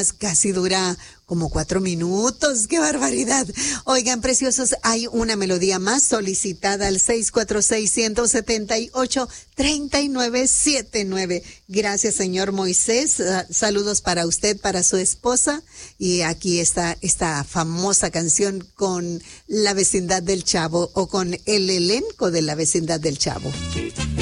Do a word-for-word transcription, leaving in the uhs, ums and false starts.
Casi dura como cuatro minutos. ¡Qué barbaridad! Oigan, preciosos, hay una melodía más solicitada al seis cuatro seis, uno siete ocho, tres nueve siete nueve. Gracias, señor Moisés. Uh, saludos para usted, para su esposa. Y aquí está esta famosa canción con La Vecindad del Chavo, o con el elenco de La Vecindad del Chavo.